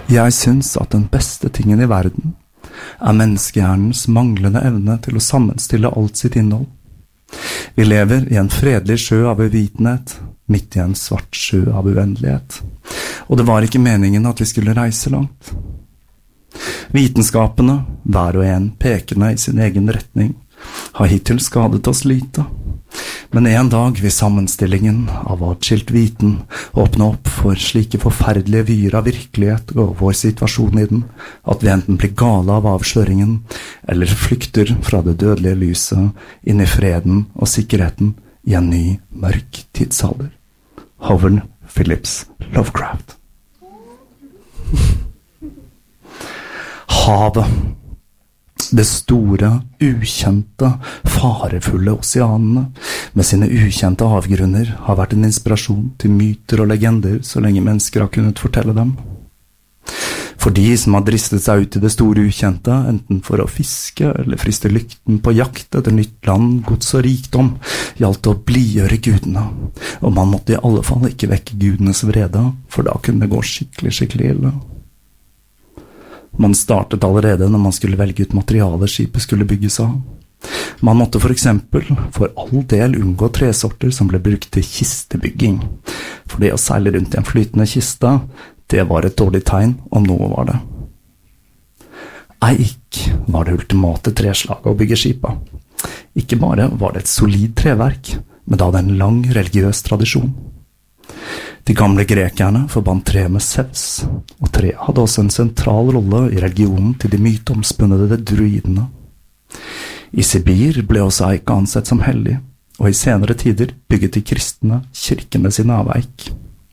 Jeg synes at den beste tingen I verden menneskehjernens manglende evne til å sammenstille alt sitt innhold. Vi lever I en fredelig sjø av uvitenhet, midt I en svart sjø av uendelighet. Og det var ikke meningen at vi skulle reise langt. Vitenskapene, hver og en pekende I sin egen retning, har hittil skadet oss lite. Men en dag vil sammenstillingen av atskilt viten åpne opp for slike forferdelige vyer av virkelighet og vår situasjon I den, at vi enten blir gale av avsløringen, eller flykter fra det dødelige lyset inn I freden og sikkerheten I en ny, mørk tidsalder. Howard Phillips Lovecraft. Havet. Det store, ukjente, farefulle oseanene med sine ukjente avgrunner har vært en inspirasjon til myter og legender så lenge mennesker har kunnet fortelle dem. For de som har dristet seg ut I det store ukjente, enten for å fiske eller friste lykten på jakt etter nytt land, gods og rikdom, gjaldt å blidgjøre gudene, og man måtte I alle fall ikke vekke gudenes vrede, for da kunne det gå skikkelig ille. Man startet allerede når man skulle velge ut materialet skipet skulle bygges av. Man måtte for eksempel for all del unngå tresorter som ble brukt til kistebygging. For det å seile rundt I en flytende kiste, det var et dårlig tegn om noe var det. Eik var det ultimate treslaget å bygge skipet. Ikke bare var det et solid treverk, men da hadde en lang religiøs tradisjon. De gamle grekerne forbandt tre med Zeus, og tre hadde også en sentral rolle I religionen til de myteomspunnede druidene. I Sibir ble også eik ansett som hellig, og I senere tider bygget de kristne kirkene sine av eik.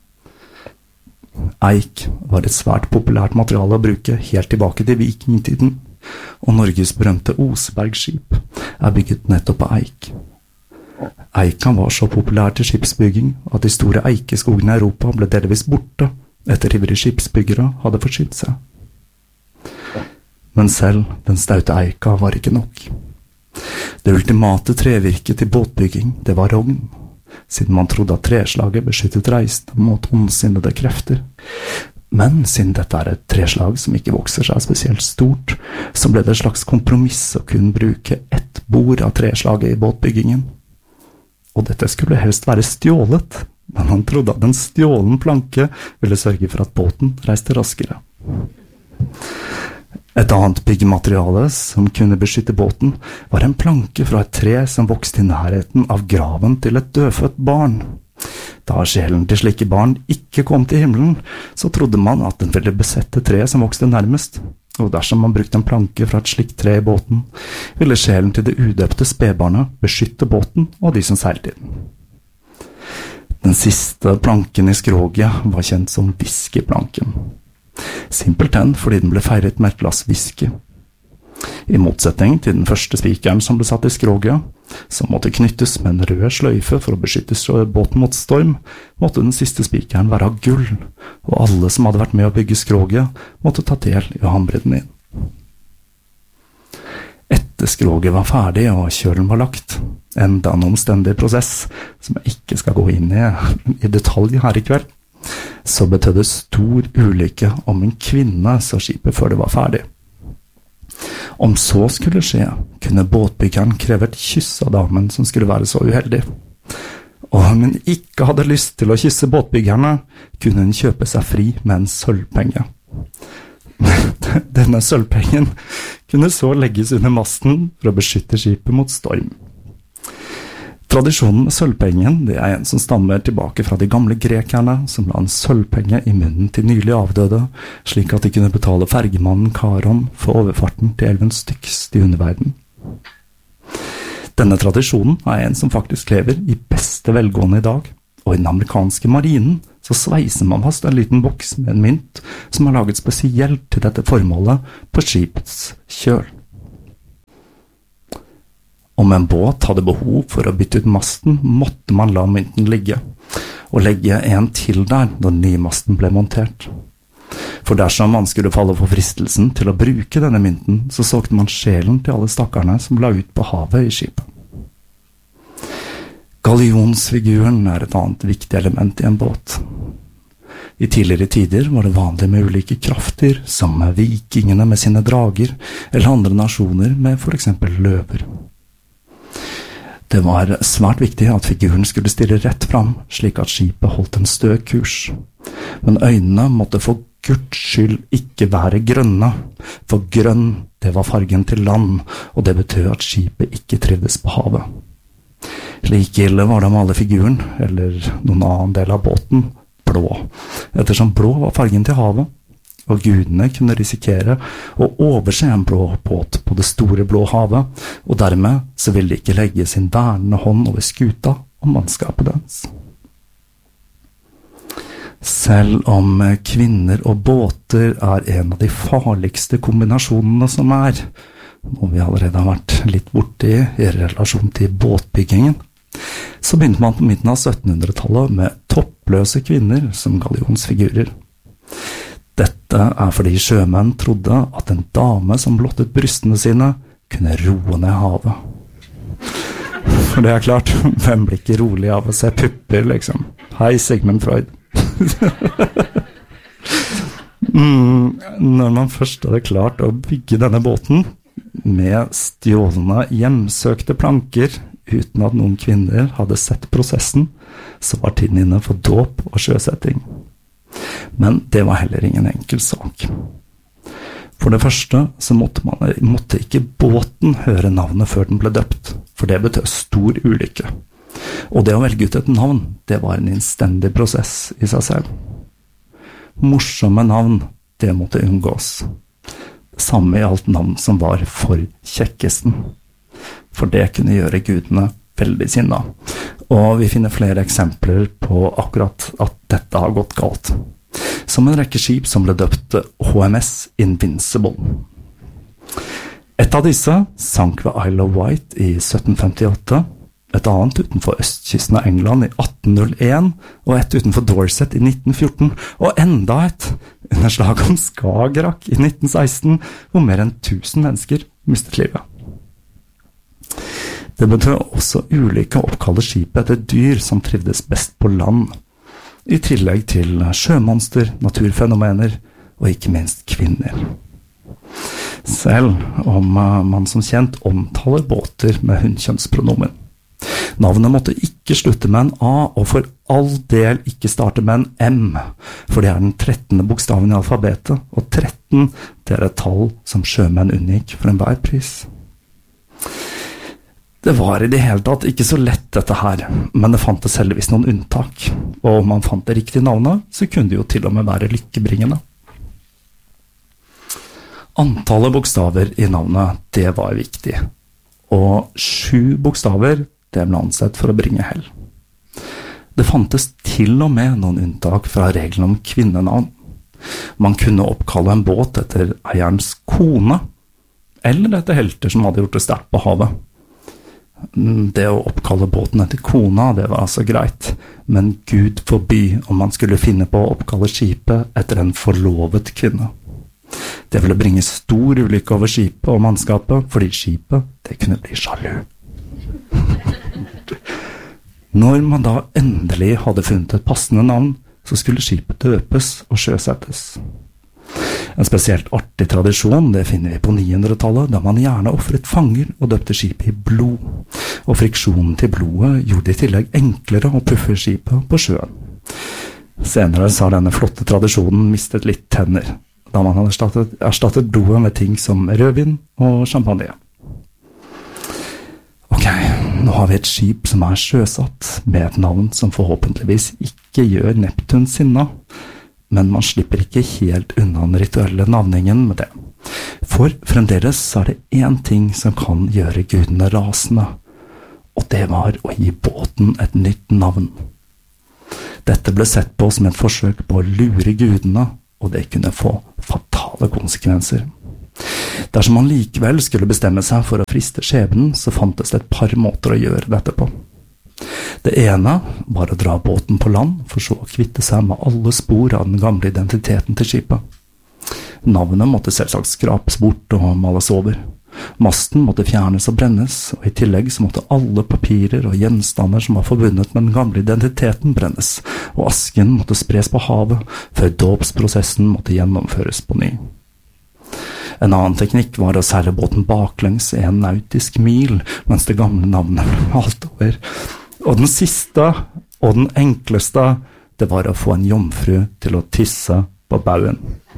Eik var et svært populært materiale å bruke helt tilbake til vikingtiden, og Norges berømte Osebergskip bygget nettopp av eik. Eika var så populær til skipsbygging at de store eikeskogene I Europa ble delvis borte etter ivrige skipsbyggere hadde forsynt seg. Men selv den staute eika var ikke nok. Det ultimate trevirket til båtbygging, det var rogn, siden man trodde at treslaget beskyttet reisende mot ondsinnede krefter. Men siden dette et treslag som ikke vokser seg spesielt stort, så ble det et slags kompromiss å kunne bruke ett bord av treslaget I båtbyggingen. Og dette skulle helst være stjålet, men han trodde at en stjålen planke ville sørge for at båten reiste raskere. Et annet byggemateriale som kunne beskytte båten var en planke fra et tre som vokste I nærheten av graven til et dødfødt barn. Da sjelen til slike barn ikke kom til himmelen, så trodde man at den ville besette treet som vokste nærmest. Og dersom man brukte en planke fra et slikt tre I båten, ville sjelen til det udøpte spedbarnet beskytte båten og de som seilte I den. Den siste planken I skroget var kjent som whiskyplanken. Simpelthen fordi den ble feiret med et glass whisky. I motsetning til den første spikeren som ble satt I skroget, som måtte knyttes med en rød sløyfe for å beskytte båten mot storm, måtte den siste spikeren være av gull, og alle som hadde vært med å bygge skroget, måtte ta del I å hamre den inn. Etter skroget var ferdig og kjølen var lagt, enda en omstendig prosess, som jeg ikke skal gå inn I detalj her I kveld, så betød det stor ulykke om en kvinne så skipet før det var ferdig. Om så skulle skje, kunne båtbyggeren kreve et kyss av damen som skulle være så uheldig. Og om hun ikke hadde lyst til å kysse båtbyggerne, kunne hun kjøpe seg fri med en sølvpenge. Denne sølvpengen kunne så legges under masten for å beskytte skipet mot storm. Tradisjonen med sølvpengen, det en som stammer tilbake fra de gamle grekerne, som la en sølvpenge I munnen til nylig avdøde, slik at de kunne betale fergemannen Karon for overfarten til elven Styx I underverden. Denne tradisjonen en som faktisk lever I beste velgående I dag, og I den amerikanske marinen så sveiser man fast en liten boks med en mynt som laget spesielt til dette formålet på skipets kjøl. Om en båt hadde behov for å bytte ut masten, måtte man la mynten ligge, og legge en til der da den nye masten ble montert. For dersom man skulle falle for fristelsen til å bruke denne mynten, så solgte man sjelen til alle stakkarene som la ut på havet I skipet. Gallionsfiguren et annet viktig element I en båt. I tidligere tider var det vanlig med ulike krafter, som med vikingene med sine drager, eller andre nasjoner med for eksempel løver. Det var svært viktig at figuren skulle stille rett fram, slik at skipet holdt en stø kurs. Men øynene måtte for Guds skyld ikke være grønne, for grønn, det var fargen til land, og det betød at skipet ikke trivdes på havet. Like ille var det med alle figuren, eller noen annen del av båten, blå, ettersom blå var fargen til havet, og gudene kunne risikere å overse en blå båt på det store blå havet, og dermed så ville de ikke legge sin vernende hånd over skuta og mannskapet dens. Selv om kvinner og båter er en av de farligste kombinasjonene som er, noe vi allerede har vært litt borti i relasjon til båtbyggingen, så begynte man på midten av 1700-tallet med toppløse kvinner som gallionsfigurer. Dette er fordi sjømenn trodde at en dame som blottet brystene sine kunne roe ned havet. For det er klart, hvem blir ikke rolig av å se pupper, liksom? Hei, Sigmund Freud. Når man først hadde klart å bygge denne båten med stjålne, hjemsøkte planker, uten at noen kvinner hadde sett prosessen, så var tiden inne for dåp og sjøsetting. Men det var heller ingen enkel sak. For det første så måtte ikke båten høre navnet før den ble døpt, for det betød stor ulykke. Og det å velge ut et navn, det var en innstendig prosess i seg selv. Morsomme navn, det måtte unngås. Det samme i alt navn som var for kjekkesten. For det kunne gjøre gudene veldig sinna. Og vi finner flere eksempler på akkurat at dette har gått galt. Som en rekke skip som ble døpt HMS Invincible. Et av disse sank ved Isle of Wight i 1758, et annet utenfor østkysten av England i 1801, og et utenfor Dorset i 1914, og enda et under slag om Skagerrak i 1916, hvor mer enn 1000 mennesker mistet livet. Det betød også ulykke å oppkalle skipet etter dyr som trivdes best på land, i tillegg til sjømonster, naturfenomener og ikke minst kvinner. Selv om man som kjent omtaler båter med hunnkjønnspronomen. Navnet måtte ikke slutte med en A, og for all del ikke starte med en M, for det er den 13. bokstaven i alfabetet, og 13, det er et tall som sjømenn unngikk for enhver pris. Det var i det hele tatt ikke så lett dette her, men det fantes heldigvis noen unntak, og om man fant det riktige navnet, så kunne det jo til og med være lykkebringende. Antallet bokstaver i navnet, det var viktig, og 7 bokstaver, det ble ansett for å bringe hell. Det fantes til og med noen unntak fra reglene om kvinnenavn. Man kunne oppkalle en båt etter eierens kone, eller etter helter som hadde gjort det sterkt på havet. Det å oppkalle båten etter kona, det var altså greit, men Gud forby om man skulle finne på å oppkalle skipet etter en forlovet kvinne. Det ville bringe stor ulykke over skipet og mannskapet, fordi skipet, det kunne bli sjalu. Når man da endelig hadde funnet et passende navn, så skulle skipet døpes og sjøsettes. En spesielt artig tradisjon, det finner vi på 900-tallet, da man gjerne offret fanger og døpte skipet i blod. Og friksjonen til blodet gjorde det i tillegg enklere å puffe skipet på sjøen. Senere så har denne flotte tradisjonen mistet litt tenner, da man hadde erstattet blodet med ting som rødvin og champagne. Ok, nå har vi et skip som er sjøsatt, med et navn som forhåpentligvis ikke gjør Neptun sinna, men man slipper ikke helt unna den rituelle navningen med det. For fremdeles er det en ting som kan gjøre gudene rasende, og det var å gi båten et nytt navn. Dette ble sett på som et forsøk på å lure gudene, og det kunne få fatale konsekvenser. Dersom man likevel skulle bestemme seg for å friste skjebnen, så fantes det et par måter å gjøre dette på. Det ene var å dra båten på land, for så å kvitte seg med alle spor av den gamle identiteten til skipet. Navnet måtte selvsagt skrapes bort og males over, Masten måtte fjernes og brennes, og i tillegg så måtte alle papirer og gjenstander som var forbundet med den gamle identiteten brennes, og asken måtte spres på havet, før dåpsprosessen måtte gjennomføres på ny. En annen teknikk var å seile båten baklengs 1 nautisk mil, mens det gamle navnet ble malt over. Og den siste, og den enkleste, det var å få en jomfru til å tisse på bauen.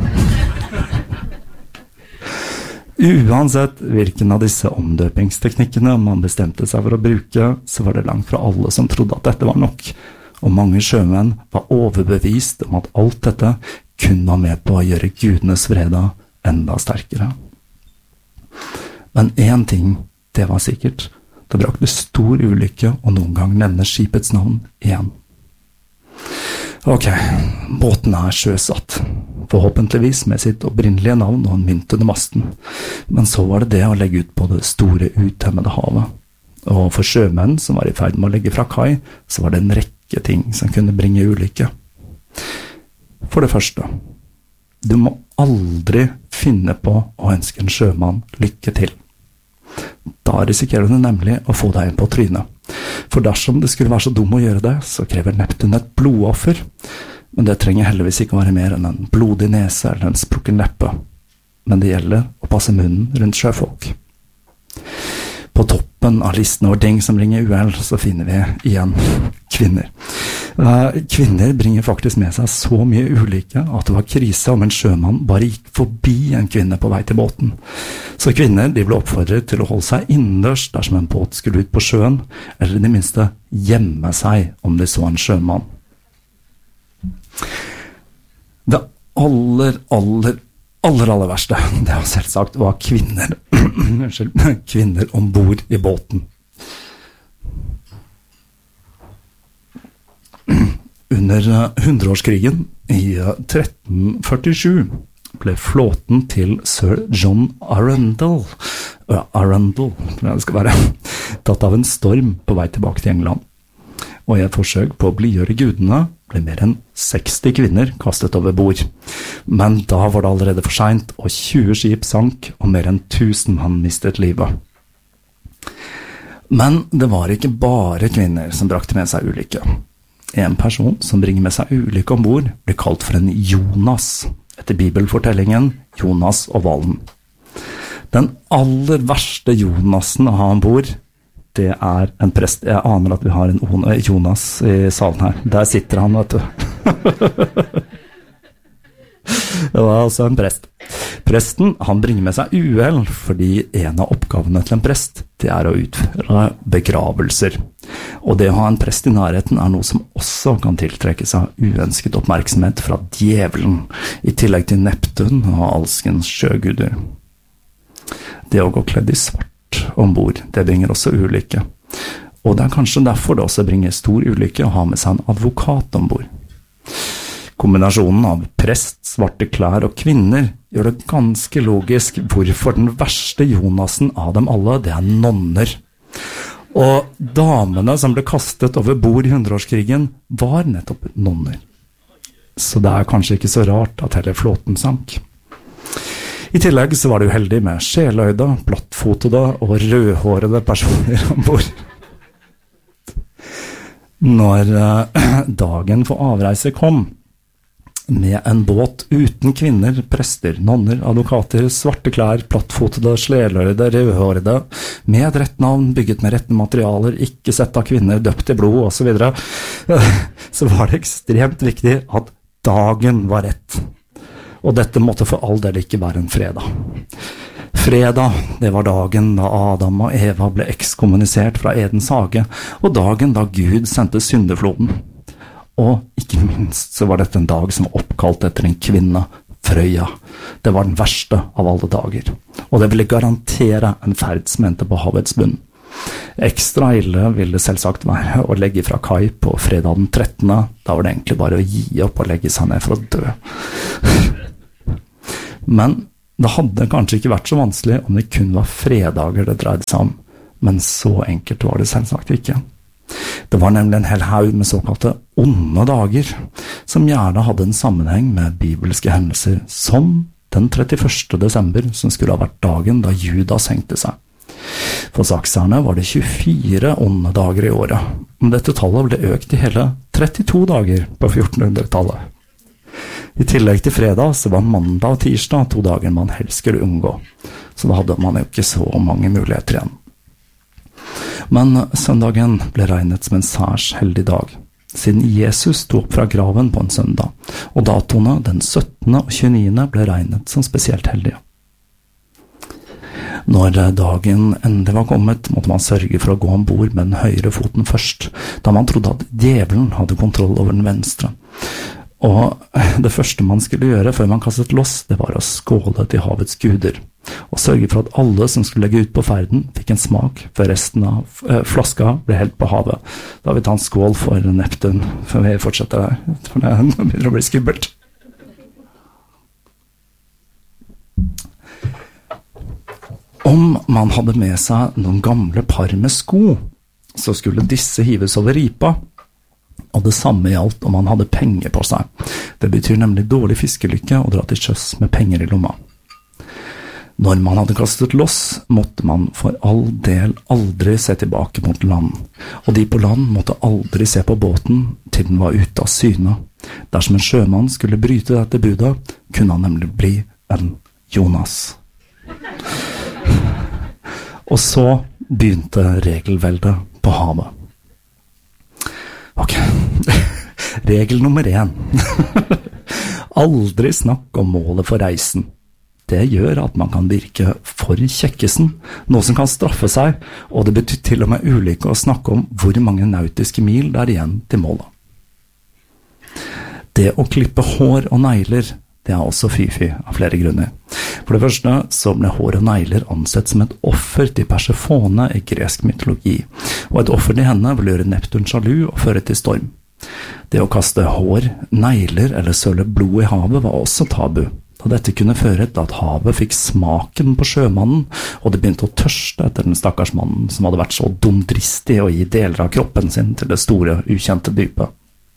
Uansett hvilken av disse omdøpingsteknikkene man bestemte seg for å bruke, så var det langt fra alle som trodde at dette var nok, og mange sjømenn var overbevist om at alt dette kun var med på å gjøre gudenes vrede enda sterkere. Men en ting, det var sikkert, det brakte stor ulykke og noen gang nevne skipets navn igjen. Ok, båten sjøsatt, forhåpentligvis med sitt opprinnelige navn og en mynt under masten, men så var det det å legge ut på det store utemmede havet. Og for sjømenn som var i ferd med å legge fra kai, så var det en rekke ting som kunne bringe ulykke. For det første, du må aldri finne på å ønske en sjømann lykke til. Da risikerer du nemlig å få deg en på trynet. For dersom det skulle være så dum å gjøre det, så krever Neptun et blodoffer. Men det trenger heldigvis ikke å være mer enn en blodig nese eller en sprukken leppe. Men det gjelder å passe munnen rundt sjøfolk. På toppen av listen over ting som bringer uhell, så finner vi igjen kvinner. Kvinner bringer faktisk med seg så mye ulykke at det var krise om en sjømann bare gikk forbi en kvinne på vei til båten. Så kvinner de ble oppfordret til å holde seg innendørs dersom en båt skulle ut på sjøen, eller i det minste gjemme seg om de så en sjømann. Det aller verste, det var selvsagt, var kvinner, kvinner ombord i båten. Under 100-årskrigen i 1347 ble flåten til Sir John Arundel, tror jeg det skal være, tatt av en storm på vei tilbake til England. Og i et forsøk på å blidgjøre gudene ble mer enn 60 kvinner kastet over bord. Men da var det allerede for sent, og 20 skip sank, og mer enn 1000 mann mistet livet. Men det var ikke bare kvinner som brakte med seg ulykke. En person som bringer med seg ulykke ombord blir kalt for en Jonas, etter bibelfortellingen Jonas og hvalen. Den aller verste Jonasen å ha ombord, det en prest. Jeg aner at vi har en Jonas i salen her. Der sitter han, vet du. Det var altså en prest. Presten, han bringer med seg uhell, fordi en av oppgavene til en prest, det å utføre begravelser. Og det å ha en prest i nærheten noe som også kan tiltrekke seg uønsket oppmerksomhet fra djevelen, i tillegg til Neptun og alskens sjøguder. Det å gå kledd i svart ombord, det bringer også ulykke. Og det kanskje derfor det også bringer stor ulykke å ha med seg en advokat ombord. Kombinasjonen av prest, svarte klær og kvinner gjør det ganske logisk hvorfor den verste Jonasen av dem alle, det nonner. Og damene som ble kastet over bord i 100-årskrigen var nettopp nonner. Så det kanskje ikke så rart at hele flåten sank. I tillegg så var det uheldig med sjeløyde, plattfotede og rødhårede personer ombord. Når dagen for avreise kom, med en båt uten kvinner, prester, nonner, advokater, svarte klær, plattfotede, sjeløyde, rødhårede, med et rett navn, bygget med rette materialer, ikke sett av kvinner, døpt i blod, og så videre, så var det ekstremt viktig at dagen var rett. Og dette måtte for all del ikke være en fredag. Fredag, det var dagen da Adam og Eva ble ekskommunisert fra Edens hage, og dagen da Gud sendte syndefloden. Og ikke minst så var dette en dag som var oppkalt etter en kvinne, Frøya. Det var den verste av alle dager, og det ville garantere en ferd som endte på havets bunn. Ekstra ille ville det selvsagt være å legge fra kai på fredag den 13. Da var det egentlig bare å gi opp og legge seg ned for å dø. Men det hadde kanskje ikke vært så vanskelig om det kun var fredager det dreide seg om, men så enkelt var det selvsagt ikke. Det var nemlig en hel haug med såkalte onde dager, som gjerne hadde en sammenheng med bibelske hendelser som den 31. desember, som skulle ha vært dagen da Judas hengte seg. For sakserne var det 24 onde dager i året, men dette tallet ble økt til hele 32 dager på 1400-tallet. I tillegg til fredag så var mandag og tirsdag 2 dager man helst skulle unngå, så da hadde man jo ikke så mange muligheter igjen. Men søndagen ble regnet som en særs heldig dag, siden Jesus sto opp fra graven på en søndag, og datoene den 17. og 29. ble regnet som spesielt heldige. Når dagen endelig var kommet, måtte man sørge for å gå ombord med den høyre foten først, da man trodde at djevelen hadde kontroll over den venstre. Og det første man skulle gjøre før man kastet loss, det var å skåle til havets guder, og sørge for at alle som skulle legge ut på ferden fikk en smak før resten av flaska ble helt på havet. Da vil vi ta en skål for Neptun, før vi fortsetter her, for det begynner å bli skummelt. Om man hadde med seg noen gamle par med sko, så skulle disse hives over ripa, og det samme gjaldt om man hadde penger på seg. Det betyr nemlig dårlig fiskelykke å dra til sjøs med penger i lomma. Når man hadde kastet loss, måtte man for all del aldri se tilbake mot land, og de på land måtte aldri se på båten til den var ute av syne. Dersom en sjømann skulle bryte dette budet, kunne han nemlig bli en Jonas. Og så begynte regelveldet på havet. Ok, regel nummer 1. Aldri snakk om målet for reisen. Det gjør at man kan virke for kjekkesen, noe som kan straffe seg, og det betyr til og med ulykke å snakke om hvor mange nautiske mil det er igjen til målet. Det å klippe hår og negler, det er også fy-fy av flere grunner. For det første så ble hår og negler ansett som et offer til Persefone i gresk mytologi, og et offer til henne vil gjøre Neptun sjalu og føre til storm. Det å kaste hår, negler eller søle blod i havet var også tabu, og dette kunne føre til at havet fikk smaken på sjømannen, og det begynte å tørste etter den stakkars mannen som hadde vært så dumdristig å gi deler av kroppen sin til det store, ukjente dypet.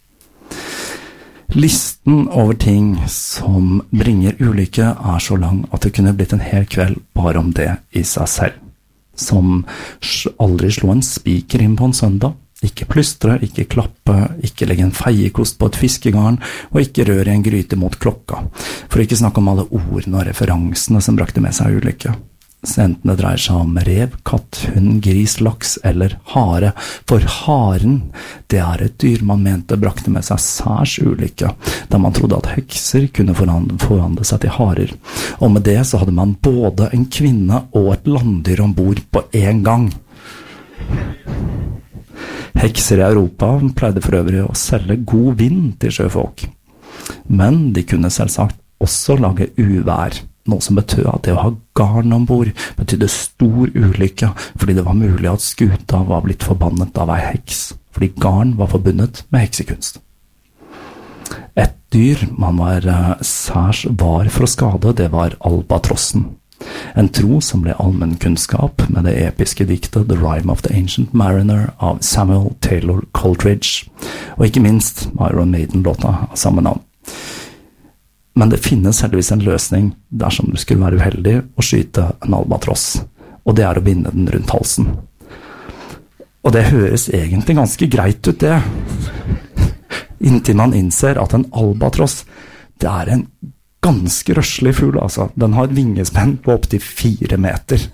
Listen over ting som bringer ulykke er så lang at det kunne blitt en hel kveld bare om det i seg selv. Som aldri slå en spiker inn på en søndag, ikke plystre, ikke klappe, ikke legge en feiekost på et fiskegarn, og ikke røre i en gryte mot klokka, for ikke snakke om alle ordene og referansene som brakte med seg ulykke. Enten det dreier seg om rev, katt, hund, gris, laks eller hare, for haren, det er et dyr man mente brakte med seg særs ulykke, da man trodde at hekser kunne forvandle seg til harer, og med det så hadde man både en kvinne og et landdyr ombord på en gang. Hekser i Europa pleide for øvrig å selge god vind til sjøfolk, men de kunne selvsagt også lage uvær, noe som betød at det å ha garn ombord betydde stor ulykke, fordi det var mulig at skuta var blitt forbannet av ei heks, fordi garn var forbundet med heksekunst. Et dyr man var særs var for å skade, det var albatrossen. En tro som ble allmennkunnskap med det episke diktet The Rime of the Ancient Mariner av Samuel Taylor Coleridge, og ikke minst Iron Maiden-låta av samme navn. Men det finnes heldigvis en løsning dersom du skulle være uheldig å skyte en albatross, og det er å binde den rundt halsen. Og det høres egentlig ganske greit ut det, inntil man innser at en albatross, det er en ganske røslig fugl, altså. Den har et vingespenn på opp til 4 meter.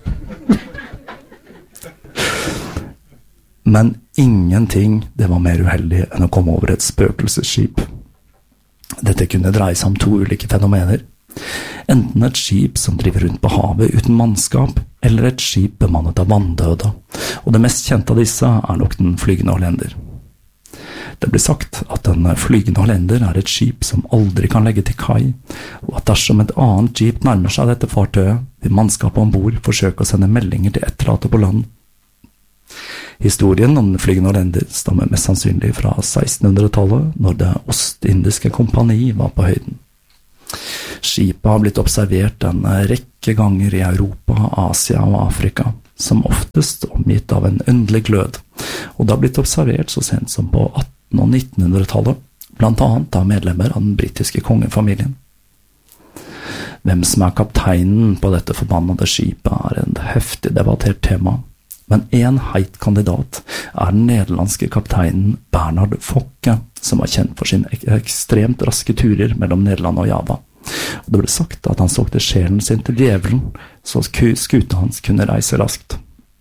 Men ingenting det var mer uheldig enn å komme over et spøkelsesskip. Dette kunne dreie seg om 2 ulike fenomener. Enten et skip som driver rundt på havet uten mannskap, eller et skip bemannet av vanndøde, og det mest kjente av disse er nok den flygende hollender. Det blir sagt at en flygende hollender er et skip som aldri kan legge til kai, og at dersom et annet skip nærmer seg dette fartøyet, vil mannskapet ombord forsøke å sende meldinger til etterlatte på land. Historien om den flygende hollender stammer mest sannsynlig fra 1600-tallet, når det Ostindiske kompani var på høyden. Skipet har blitt observert en rekke ganger i Europa, Asia og Afrika, som oftest omgitt av en underlig glød, og det har blitt observert så sent som på 1800- og 1900-tallet, blant annet av medlemmer av den britiske kongefamilien. Hvem som kapteinen på dette forbannede skipet en heftig debattert tema, men en heit kandidat den nederlandske kapteinen Bernhard Focke, som var kjent for sine ekstremt raske turer mellom Nederland og Java. Og det ble sagt at han solgte sjelen sin til djevelen, så skuta hans kunne reise raskt.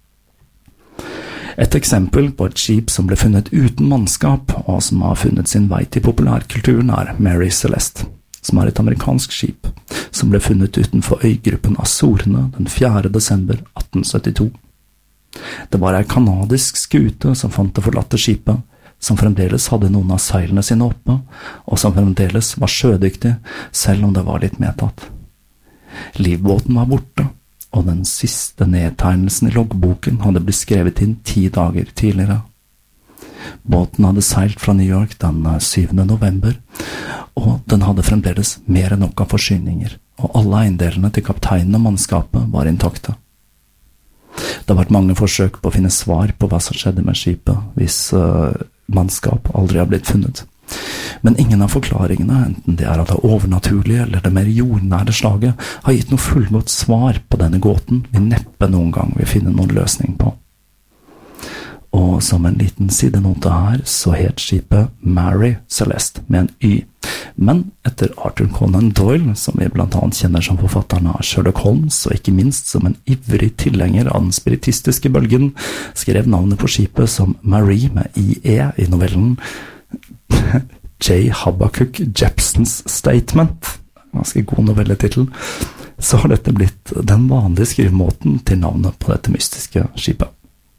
Et eksempel på et skip som ble funnet uten mannskap, og som har funnet sin vei til populærkulturen Mary Celeste, som et amerikansk skip, som ble funnet utenfor øygruppen Azorene den 4. desember 1872. Det var en kanadisk skute som fant det forlatte skipet, som fremdeles hadde noen av seilene sine oppe, og som fremdeles var sjødyktig, selv om det var litt medtatt. Livbåten var borte, og den siste nedtegnelsen i loggboken hadde blitt skrevet inn 10 dager tidligere. Båten hadde seilt fra New York den 7. november, og den hadde fremdeles mer enn nok av forsyninger, og alle eiendelene til kapteinen og mannskapet var intakte. Det har vært mange forsøk på å finne svar på hva som skjedde med skipet hvis mannskap aldri har blitt funnet. Men ingen av forklaringene, enten det av det overnaturlige eller det mer jordnære slaget, har gitt noe fullgodt svar på denne gåten vi neppe noen gang vil finne noen løsning på. Og som en liten sidenote her, så het skipet Mary Celeste med en Y. Men etter Arthur Conan Doyle, som vi blant annet kjenner som forfatteren av Sherlock Holmes, og ikke minst som en ivrig tilhenger av den spiritistiske bølgen, skrev navnet på skipet som Marie med IE i novellen J. Habakkuk Jepsons Statement, ganske god novelletitel, så har dette blitt den vanlige skrivemåten til navnet på dette mystiske skipet.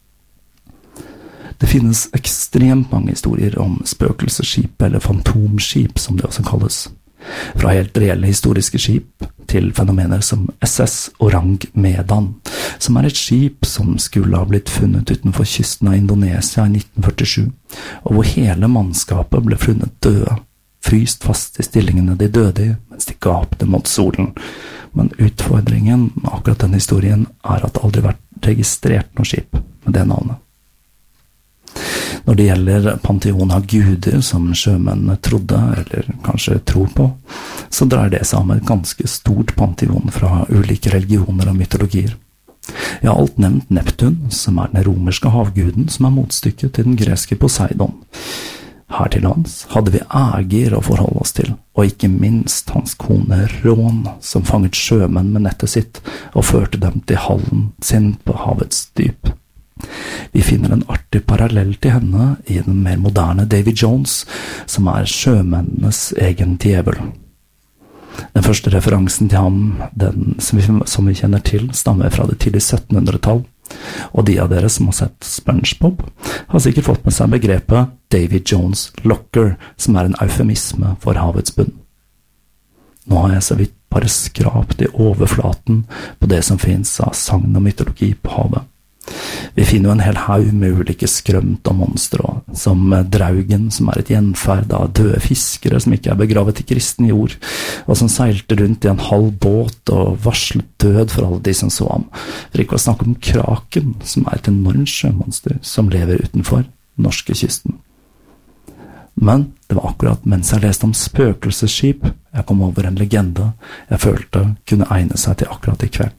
Det finnes ekstremt mange historier om spøkelsesskip eller fantomskip, som det også kalles. Fra helt reelle historiske skip til fenomener som SS Orang Medan, som et skip som skulle ha blitt funnet utenfor kysten av Indonesia i 1947, og hvor hele mannskapet ble funnet døde, fryst fast i stillingene de døde i, mens de gapte mot solen. Men utfordringen med akkurat denne historien at det aldri har vært registrert noe skip med det navnet. Når det gjelder panteon av guder som sjømennene trodde, eller kanskje tror på, så dreier det seg om et ganske stort panteon fra ulike religioner og mytologier. Jeg har alt nevnt Neptun, som den romerske havguden, som motstykket til den greske Poseidon. Her til lands hadde vi Ægir å forholde oss til, og ikke minst hans kone Rån, som fanget sjømenn med nettet sitt og førte dem til hallen sin på havets dyp. Vi finner en artig parallell til henne i den mer moderne Davy Jones, som sjømennenes egen djevel. Den første referansen til ham, den som vi kjenner til, stammer fra det tidlige 1700-tall, og de av dere som har sett SpongeBob, har sikkert fått med seg begrepet Davy Jones Locker, som en eufemisme for havets bunn. Nå har jeg så vidt bare skrapt i overflaten på det som finnes av sagn og mytologi på havet. Vi finner jo en hel haug med ulike skrømt og monstre, som Draugen, som et gjenferd av døde fiskere som ikke begravet i kristen jord, og som seilte rundt i en halv båt og varslet død for alle de som så ham. For ikke å snakke om Kraken, som et enormt sjømonster som lever utenfor norskekysten. Men det var akkurat mens jeg leste om spøkelsesskip, jeg kom over en legende jeg følte kunne egne seg til akkurat i kveld.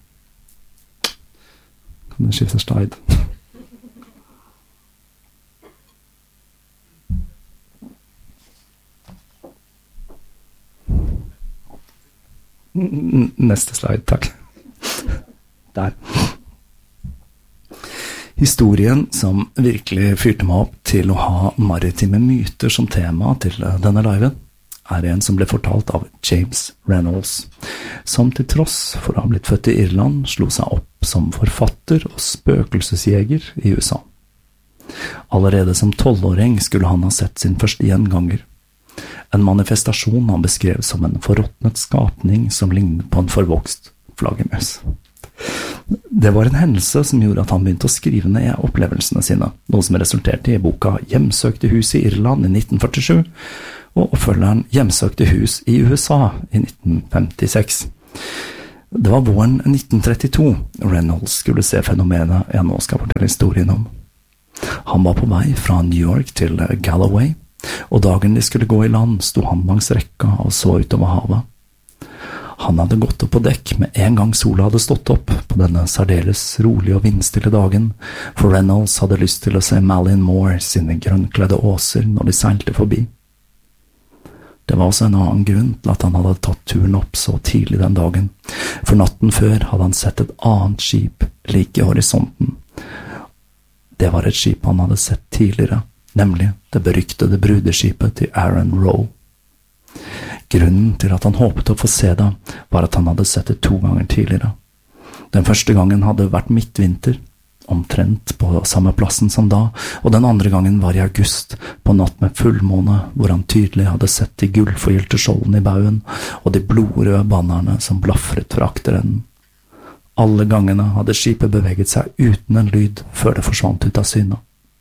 Kan du skifte slide? Neste slide, takk. Der. Historien som virkelig fyrte meg opp til å ha maritime myter som tema til denne liven, en som ble fortalt av James Reynolds, som til tross for å ha blitt født i Irland, slo seg opp som forfatter og spøkelsesjeger i USA. Allerede som 12-åring skulle han ha sett sin første gjenganger, en manifestasjon han beskrev som en forråtnet skapning som lignet på en forvokst flaggermus. Det var en hendelse som gjorde at han begynte å skrive ned opplevelsene sine, noe som resulterte i boka Hjemsøkte hus i Irland i 1947, og oppfølgeren Hjemsøkte hus i USA i 1956. Det var våren 1932 Reynolds skulle se fenomenet jeg nå skal fortelle historien om. Han var på vei fra New York til Galloway, og dagen de skulle gå i land sto han langs rekka og så utover havet. Han hadde gått opp på dekk med en gang sola hadde stått opp på denne særdeles rolige og vindstille dagen, for Reynolds hadde lyst til å se Malin Moore sine grønnkledde åser når de seilte forbi. Det var også en annen grunn til at han hadde tatt turen opp så tidlig den dagen, for natten før hadde han sett et annet skip like i horisonten. Det var et skip han hadde sett tidligere, nemlig det beryktede brudeskipet til Aaron Rowe. Grunnen til at han håpet å få se det, var at han hadde sett det 2 ganger tidligere. Den første gangen hadde vært midtvinter, omtrent på samme plassen som da, og den andre gangen var i august, på natt med fullmåne, hvor han tydelig hadde sett de gullforgylte skjoldene i bauen, og de blodrøde bannerne som blaffret fra akterenden. Alle gangene hadde skipet beveget seg uten en lyd før det forsvant ut av syne.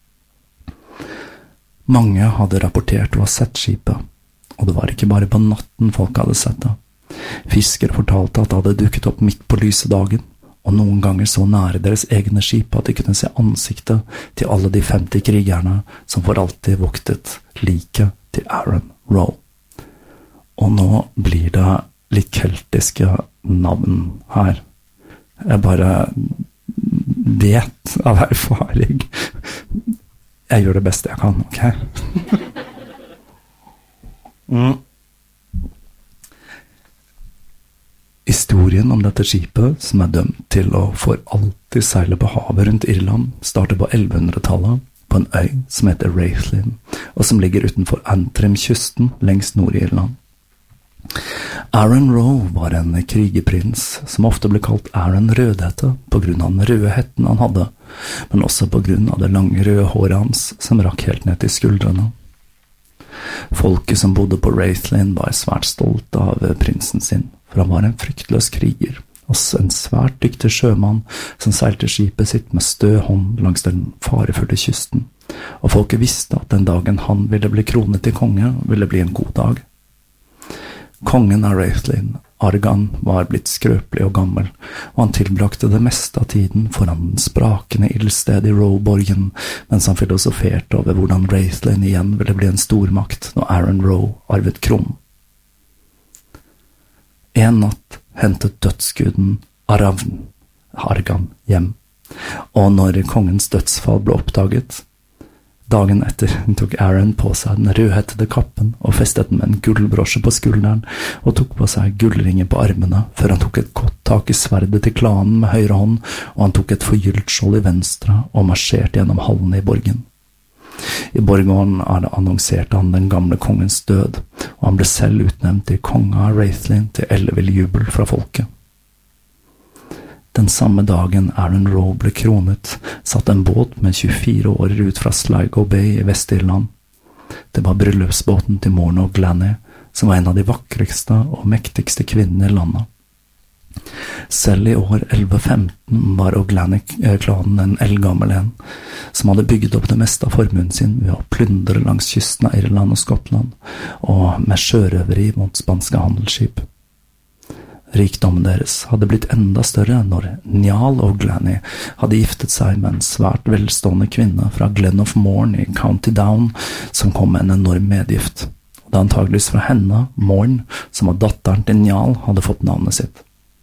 Mange hadde rapportert å ha sett skipet, og det var ikke bare på natten folk hadde sett det. Fiskere fortalte at det hadde dukket opp midt på lyse dagen, og noen ganger så nære deres egne skip at de kunne se ansiktet til alle de 50 krigerne som for alltid voktet liket til Aaron Rowe. Og nå blir det litt keltiske navn her. Jeg bare vet av erfaring. Jeg gjør det beste jeg kan, ok? Historien om dette skipet, som dømt til å for alltid seile på havet rundt Irland, starter på 1100-tallet på en øy som heter Rathlin, og som ligger utenfor Antrim-kysten lengst nord i Irland. Aaron Rowe var en krigerprins som ofte ble kalt Aaron Rødhette på grunn av den røde hetten han hadde, men også på grunn av det lange røde håret hans som rakk helt ned til skuldrene. Folket som bodde på Rathlin var svært stolt av prinsen sin, for han var en fryktløs kriger, også en svært dyktig sjømann som seilte skipet sitt med stø hånd langs den farefulle kysten, og folket visste at den dagen han ville bli kronet til konge, ville bli en god dag. Kongen av Rathlin, Argan, var blitt skrøpelig og gammel, og han tilbrakte det meste av tiden foran den sprakende ildstedet i Rowe-borgen, mens han filosoferte over hvordan Rathlin igjen ville bli en stormakt når Aaron Rowe arvet kronen. En natt hentet dødsguden Argan hjem, og når kongens dødsfall ble oppdaget, dagen etter tok Aaron på seg den rødhettede kappen og festet den med en gullbrosje på skulderen og tok på seg gullringer på armene før han tok et godt tak i sverdet til klanen med høyre hånd, og han tok et forgylt skjold i venstre og marsjerte gjennom hallene i borgen. I borggården annonserte han den gamle kongens død, og han ble selv utnevnt til konge av Rathlin til ellevill jubel fra folket. Den samme dagen Aaron Rowe ble kronet, satt en båt med 24 årer ut fra Sligo Bay i Vest-Irland. Det var bryllupsbåten til Morno Glanny, som var en av de vakreste og mektigste kvinnene i landet. Selv i år 1115 var O'Glanny-klanen en eldgammel en, som hadde bygget opp det meste av formuen sin ved å plyndre langs kysten av Irland og Skottland, og med sjørøveri mot spanske handelsskip. Rikdommen deres hadde blitt enda større når Niall O'Glanny hadde giftet seg med en svært velstående kvinne fra Glen of Mourne i County Down, som kom med en enorm medgift. Det er antageligvis fra henne, Mourne, som var datteren til Niall, hadde fått navnet sitt.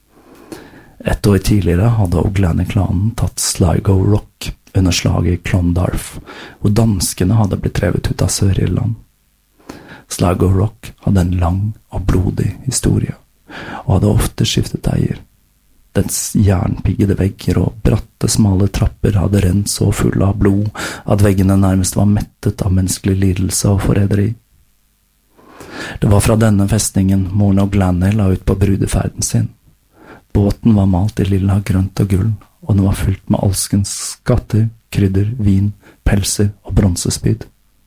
Et år tidligere hadde O'Glanny-klanen tatt Sligo Rock under slaget i Clondarf, hvor danskene hadde blitt drevet ut av Sør-Irland. Sligo Rock hadde en lang og blodig historie, og hadde ofte skiftet eier. Dens jernpiggede vegger og bratte, smale trapper hadde rent så fulle av blod at veggene nærmest var mettet av menneskelig lidelse og forræderi. Det var fra denne festningen Morno Glanny la ut på brudeferden sin. Båten var malt i lilla, grønt og gull, og den var fylt med alskens skatter, krydder, vin, pelser og bronsespyd.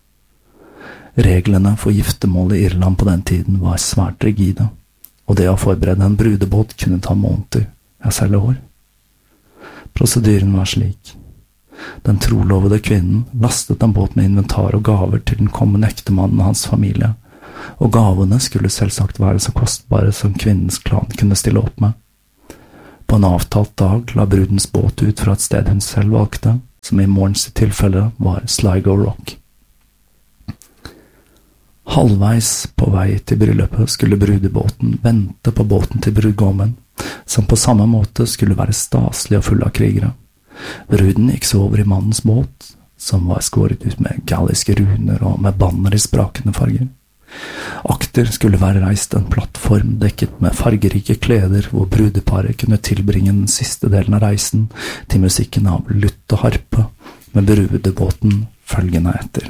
Reglene for giftermål i Irland på den tiden var svært rigide, og det å forberede en brudebåt kunne ta måneder, ja selv år. Prosedyren var slik. Den trolovede kvinnen lastet en båt med inventar og gaver til den kommende ektemannen og hans familie, og gavene skulle selvsagt være så kostbare som kvinnens klan kunne stille opp med. På en avtalt dag la brudens båt ut fra et sted hun selv valgte, som i morgens tilfelle var Sligo Rock. Halvveis på vei til bryllupet skulle brudebåten vente på båten til brudgommen, som på samme måte skulle være staselig og full av krigere. Bruden gikk så over i mannens båt, som var skåret ut med galliske runer og med banner i sprakende farger. Akter skulle være reist en plattform dekket med fargerike kleder, hvor brudeparet kunne tilbringe den siste delen av reisen til musikken av lutt og harpe, med brudebåten følgende etter.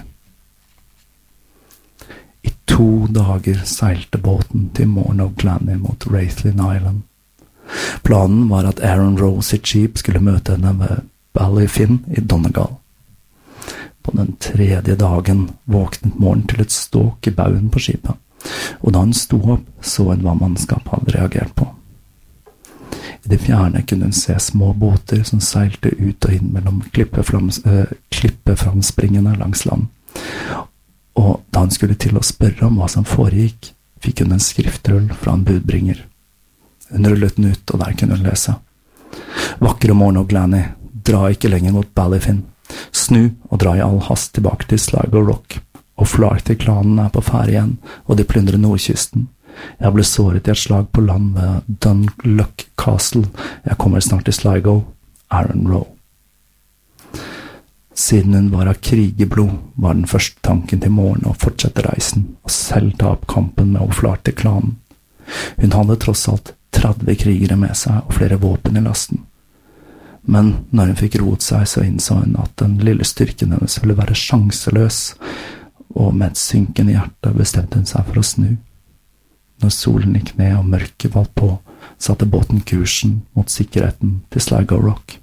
I 2 dager seilte båten til Morn of Glanny mot Rathlin Island. Planen var at Aaron Rowe sitt skip skulle møte henne ved Ballyfin i Donegal. På den 3. dagen våknet Morn til et ståk i bauen på skipet, og da hun sto opp, så hun hva mannskap hadde reagert på. I det fjerne kunne hun se små båter som seilte ut og inn mellom klippeframspringene langs land. Og da hun skulle til å spørre om hva som foregikk, fikk hun en skriftrull fra en budbringer. Hun rullet den ut, og der kunne hun lese: Vakre Morn of Glanny, dra ikke lenger mot Ballyfin. Snu og dra i all hast tilbake til Sligo Rock, og Flaherty-klanen på ferde igjen, og de plyndrer nordkysten. Jeg ble såret i et slag på land ved Dunluck Castle. Jeg kommer snart til Sligo. Aaron Rowe. Siden hun var av krigerblod, var den første tanken til Morn å fortsette reisen, og selv ta opp kampen med Flaherty-klanen. Hun hadde tross alt 30 krigere med seg og flere våpen i lasten. Men når hun fikk roet seg, så innså hun at den lille styrken hennes ville være sjanseløs, og med et synkende hjerte bestemte hun seg for å snu. Når solen gikk ned og mørket falt på, satte båten kursen mot sikkerheten til Sligo Rock.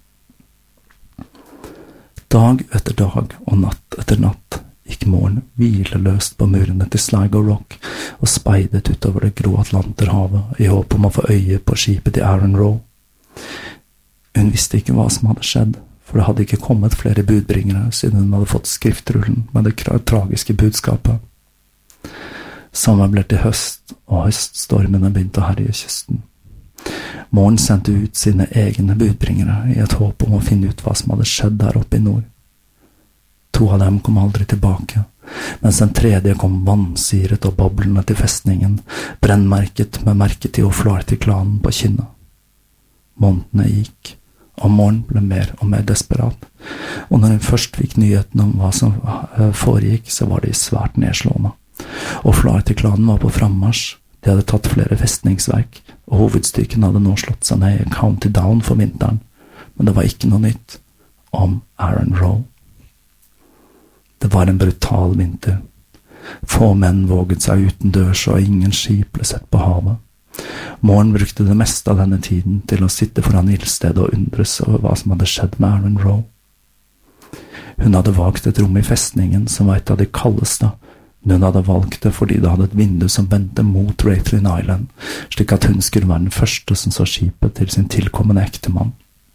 Dag etter dag og natt etter natt gikk Morn hvileløst på murene til Sligo Rock og speidet utover det grå Atlanterhavet i håp om å få øye på skipet til Aaron Rowe. Hun visste ikke hva som hadde skjedd, for det hadde ikke kommet flere budbringere siden hun hadde fått skriftrullen med det tragiske budskapet. Sommer ble til høst, og høststormene begynte å herje kysten. Morn sendte ut sine egne budbringere i et håp om å finne ut hva som hadde skjedd der oppe i nord. 2 av dem kom aldri tilbake, mens den 3. kom vannsyret og boblende til festningen, brennmerket med merket til Flaherty-klanen på kinnet. Månedene gikk, og Morn ble mer og mer desperat, og når hun først fikk nyheten om hva som foregikk, så var de svært nedslående. Og Flaherty-klanen var på frammarsj. De hadde tatt flere festningsverk, og hovedstyrken hadde nå slått seg ned i County Down for vinteren, men det var ikke noe nytt om Aaron Rowe. Det var en brutal vinter. Få menn våget seg utendørs, og ingen skip ble sett på havet. Morn brukte det meste av denne tiden til å sitte foran ildstedet og undres over hva som hadde skjedd med Aaron Rowe. Hun hadde valgt et rom i festningen som var et av de kaldeste, men hun hadde valgt det fordi det hadde et vindu som vendte mot Rathlin Island, slik at hun skulle være den første som så skipet til sin tilkommende ektemann.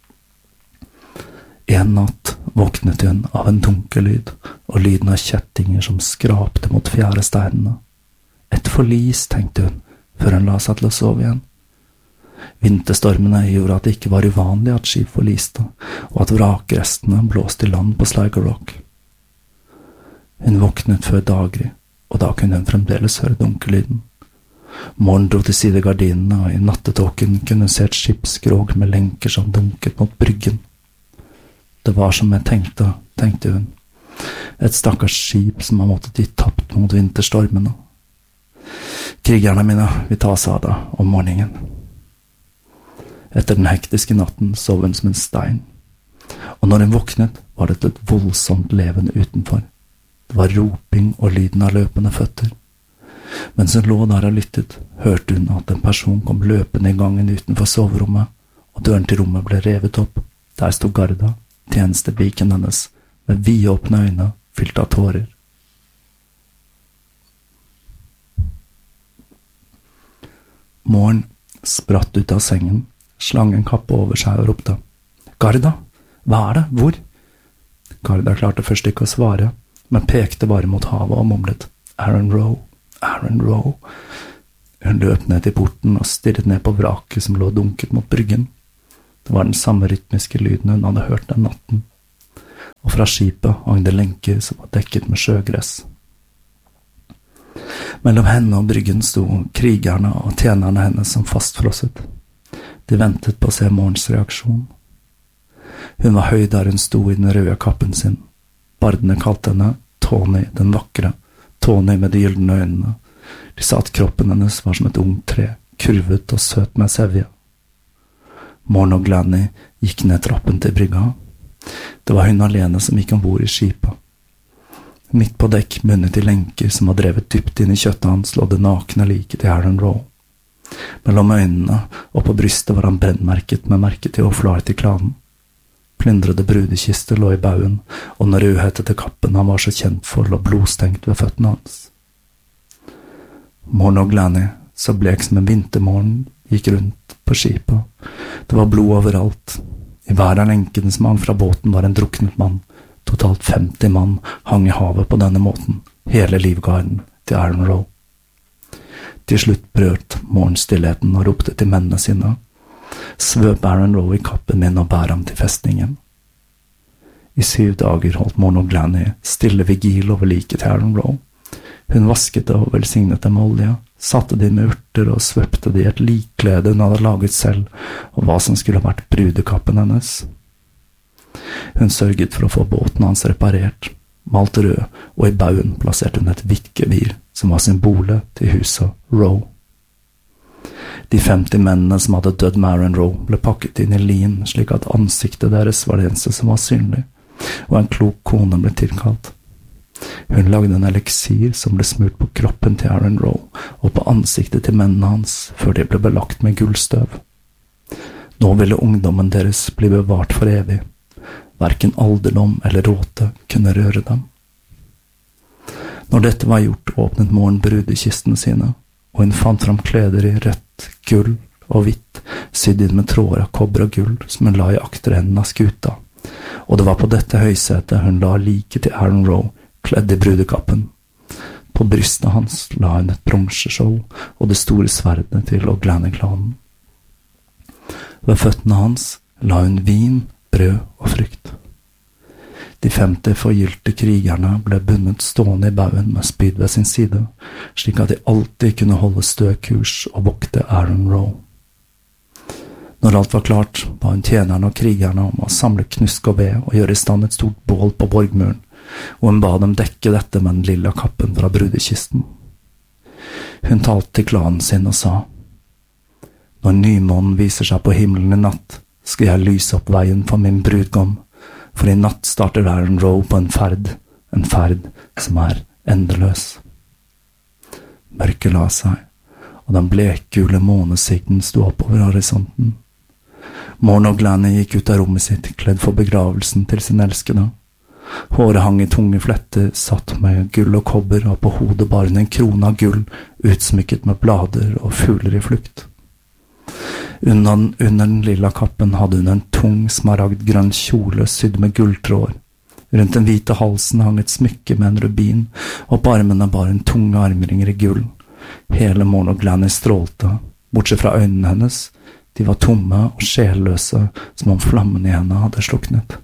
En natt våknet hun av en dunkelyd og lyden av kjettinger som skrapte mot fjæresteinene. Et forlis, tenkte hun, før hun la seg til å sove igjen. Vinterstormene gjorde at det ikke var uvanlig at skip forliste, og at vrakrestene blåste i land på Sligo Rock. Hun våknet før daggry, og da kunne hun fremdeles høre dunkellyden. Morn dro til side gardinene, og i nattetåken kunne hun se et skipskrog med lenker som dunket mot bryggen. Det var som jeg tenkte hun. Et stakkars skip som har måttet gi tapt mot vinterstormene. Krigerne mine vil ta seg av det om morgenen. Etter den hektiske natten sov hun som en stein, og når hun våknet, var det et voldsomt leven utenfor. Det var roping og lyden av løpende føtter. Mens hun lå der og lyttet, hørte hun at en person kom løpende i gangen utenfor soverommet, og døren til rommet ble revet opp. Der stod Garda, tjenestepiken hennes, med vidåpne øyne, fylt av tårer. Morn spratt ut av sengen, slang en kappe over seg og ropte: «Garda, hva er det? Hvor?» Garda klarte først ikke å svare, men pekte bare mot havet og mumlet: «Aaron Rowe, Aaron Rowe.» Hun løp ned til porten og stirret ned på vraket som lå dunket mot bryggen. Det var den samme rytmiske lyden hun hadde hørt den natten, og fra skipet hang det lenker som var dekket med sjøgress. Mellom henne og bryggen sto krigerne og tjenerne hennes som fastfrosset. De ventet på å se morens reaksjon. Hun var høy der hun sto i den røde kappen sin. Bardene kalte henne Tony den vakre, Tony med de gyldne øynene. De sa at kroppen hennes var som et ungt tre, kurvet og søt med sevje. Morn og Glanny gikk ned trappen til brygga. Det var hun alene som gikk ombord i skipet. Midt på dekk bundet i lenker som var drevet dypt inn i kjøttet hans, lå det nakne liket til Aaron Rowe. Mellom øynene og på brystet var han brennmerket med merket til O'Flaherty-klanen. Plyndrede brudekister lå i baugen, og den rødhetete kappen han var så kjent for lå blodstengt ved føttene hans. Morn og Glanny, så blek som en vintermorgen, gikk rundt på skipet. Det var blod overalt. I hver av lenkene som hang fra båten var en druknet mann. Totalt 50 mann hang i havet på denne måten, hele livgarden til Aaron Rowe. Til slutt brøt morgen stillheten og ropte til mennene sine. Svøp Aaron Rowe i kappen min og bær ham til festningen. I 7 dager holdt morgen og Glanny stille vigil over liket til Aaron Rowe. Hun vasket det og velsignet det med olje, satte det med urter og svøpte det i et likklede hun hadde laget selv, og hva som skulle vært brudekappen hennes. Hun sørget for å få båten hans reparert, malt rød, og i baugen plasserte hun et hvitt gevir, som var symbolet til huset Rowe. De 50 mennene som hadde dødd med Aaron Rowe, ble pakket inn i lin, slik at ansiktet deres var det eneste som var synlig, og en klok kone ble tilkalt. Hun lagde en eliksir som ble smurt på kroppen til Aaron Rowe, og på ansiktet til mennene hans, før de ble belagt med gullstøv. Nå ville ungdommen deres bli bevart for evig. Hverken alderdom eller råte kunne røre dem. Når dette var gjort, åpnet morgen brudekistene sine, og hun fant fram kleder i rødt, gull og hvitt, sydd inn med tråder av kobber og gull, som hun la i akterenden av skuta. Og det var på dette høysetet hun la liket til Aaron Rowe, kledd i brudekappen. På brystet hans la hun et bronseskjold og det store sverdet til O'Glanny-klanen. Ved føttene hans la hun vin, brød og frukt. De 50 forgylte krigerne ble bundet stående i baugen med spyd ved sin side, slik at de alltid kunne holde stø kurs og vokte Aaron Rowe. Når alt var klart, ba hun tjenerne og krigerne om å samle knusk og ved og gjøre i stand et stort bål på borgmuren, og hun ba dem dekke dette med den lilla kappen fra brudekisten. Hun talte til klanen sin og sa: «Når nymånen viser seg på himmelen i natt, skal jeg lyse opp veien for min brudgom, for i natt starter Aaron Rowe på en ferd som er endeløs.» Mørket la seg, og den blekgule månesigden sto opp over horisonten. Morn og Glanny gikk ut av rommet sitt, kledd for begravelsen til sin elskede. Håret hang i tunge fletter, satt med gull og kobber, og på hodet bar hun en krone av gull, utsmykket med blader og fugler i flukt. Under den lilla kappen hadde hun en tung, smaragdgrønn kjole sydd med gulltråd. Rundt den hvite halsen hang et smykke med en rubin, og på armene bar hun tunge armringer i gull. Hele Morn og Glanny strålte, bortsett fra øynene hennes. De var tomme og sjelløse, som om flammen i henne hadde sluknet.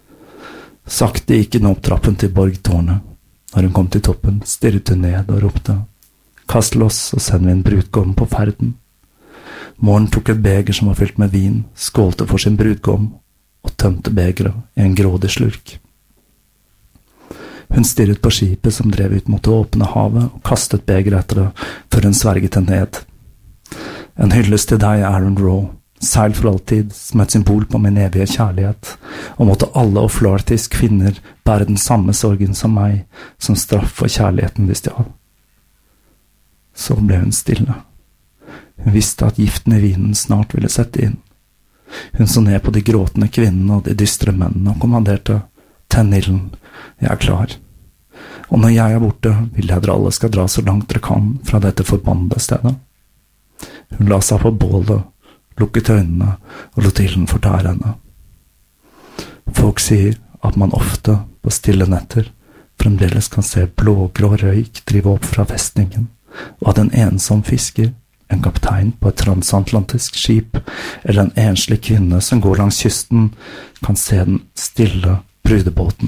Sakte gikk hun opp trappen til borgtårnet. Når hun kom til toppen, stirret hun ned og ropte: «Kast loss og send min brudgom på ferden.» Morn tok et beger som var fylt med vin, skålte for sin brudgom og tømte begeret i en grådig slurk. Hun stirret på skipet som drev ut mot det åpne havet, og kastet begeret etter det, før hun sverget det ned. «En hyllest til deg, Aaron Rowe, seil for alltid, som et symbol på min evige kjærlighet, og måtte alle O'Flahertys kvinner bære den samme sorgen som meg, som straff for kjærligheten de stjal.» Så ble hun stille. Hun visste at giften i vinen snart ville sette inn. Hun så ned på de gråtende kvinnene og de dystre mennene og kommanderte: «Tenn ilden, jeg er klar. Og når jeg er borte, vil jeg dere alle skal dra så langt dere kan fra dette forbannede stedet.» Hun la seg på bålet, lukket øynene og lot ilden fortære henne. Folk sier at man ofte på stille netter fremdeles kan se blågrå røyk drive opp fra festningen, og at en ensom fisker, en kaptein på et transatlantisk skip, eller en enslig kvinne som går langs kysten, kan se den stille brudebåten